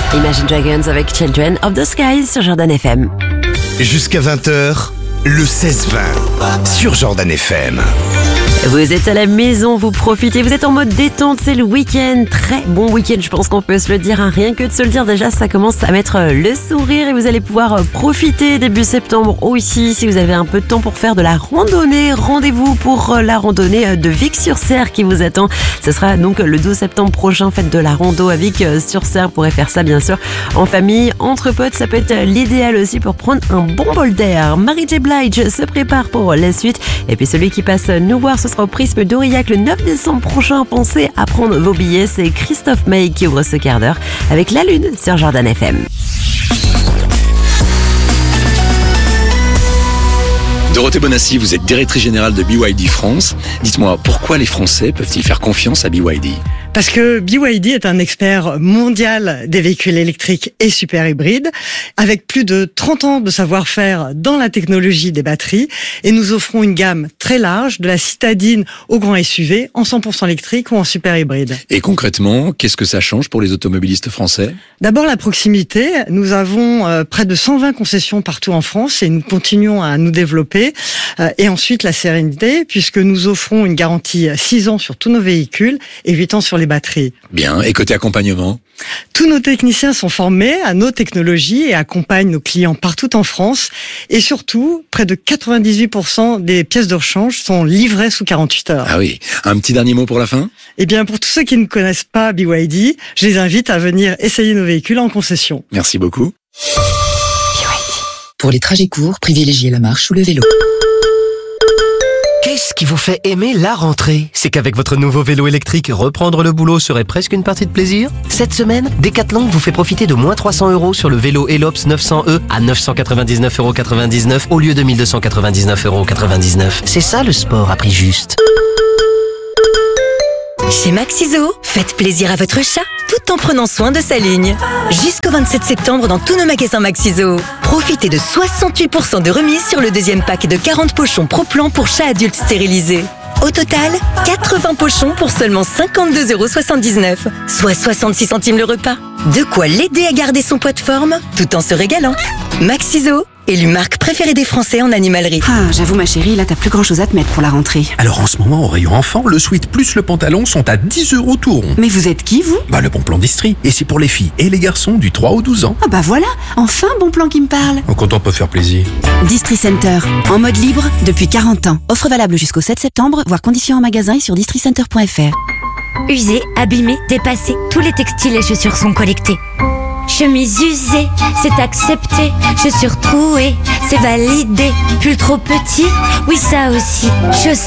Imagine Dragons avec Children of the Sky sur Jordan FM. Jusqu'à 20h, le 16-20 sur Jordan FM. Vous êtes à la maison, vous profitez, vous êtes en mode détente, c'est le week-end. Très bon week-end, je pense qu'on peut se le dire. Rien que de se le dire, déjà, ça commence à mettre le sourire et vous allez pouvoir profiter début septembre aussi. Si vous avez un peu de temps pour faire de la randonnée, rendez-vous pour la randonnée de Vic-sur-Serre qui vous attend. Ce sera donc le 12 septembre prochain, faites de la rando à Vic-sur-Serre. Vous pourrez faire ça, bien sûr, en famille, entre potes. Ça peut être l'idéal aussi pour prendre un bon bol d'air. Mary J. Blige se prépare pour la suite. Et puis celui qui passe nous voir, ce sera au Prisme d'Aurillac le 9 décembre prochain. Pensez à prendre vos billets. C'est Christophe May qui ouvre ce quart d'heure avec La Lune sur Jordan FM. Dorothée Bonassi, vous êtes directrice générale de BYD France. Dites-moi, pourquoi les Français peuvent-ils faire confiance à BYD ? Parce que BYD est un expert mondial des véhicules électriques et super hybrides, avec plus de 30 ans de savoir-faire dans la technologie des batteries. Et nous offrons une gamme très large, de la citadine au grand SUV, en 100% électrique ou en super hybride. Et concrètement, qu'est-ce que ça change pour les automobilistes français ? D'abord, la proximité. Nous avons près de 120 concessions partout en France et nous continuons à nous développer. Et ensuite, la sérénité, puisque nous offrons une garantie 6 ans sur tous nos véhicules et 8 ans sur les batteries. Bien, et côté accompagnement ? Tous nos techniciens sont formés à nos technologies et accompagnent nos clients partout en France. Et surtout, près de 98% des pièces de rechange sont livrées sous 48 heures. Ah oui, un petit dernier mot pour la fin ? Eh bien, pour tous ceux qui ne connaissent pas BYD, je les invite à venir essayer nos véhicules en concession. Merci beaucoup. Pour les trajets courts, privilégiez la marche ou le vélo. Qu'est-ce qui vous fait aimer la rentrée ? C'est qu'avec votre nouveau vélo électrique, reprendre le boulot serait presque une partie de plaisir ? Cette semaine, Decathlon vous fait profiter de moins 300 € sur le vélo Elops 900e à 999,99 € au lieu de 1299,99 €. C'est ça le sport à prix juste. Chez Maxiso, faites plaisir à votre chat tout en prenant soin de sa ligne. Jusqu'au 27 septembre dans tous nos magasins Maxiso. Profitez de 68% de remise sur le deuxième pack de 40 pochons Pro-Plan pour chats adultes stérilisés. Au total, 80 pochons pour seulement 52,79 €, soit 66 centimes le repas. De quoi l'aider à garder son poids de forme tout en se régalant. Maxiso, élu marque préférée des Français en animalerie. Ah, j'avoue ma chérie, là t'as plus grand chose à te mettre pour la rentrée. Alors en ce moment, au rayon enfant, le sweat plus le pantalon sont à 10 € tout rond. Mais vous êtes qui, vous ? Le bon plan d'Istrie. Et c'est pour les filles et les garçons du 3 au 12 ans. Ah bah voilà, enfin bon plan qui me parle. Quand on peut faire plaisir. Distri Center, en mode libre depuis 40 ans. Offre valable jusqu'au 7 septembre, voir conditions en magasin et sur districenter.fr. Usés, abîmés, dépassés, tous les textiles et chaussures sont collectés. Chemise usée, c'est accepté. Chaussures trouées, c'est validé. Pull trop petit, oui ça aussi. Chaussettes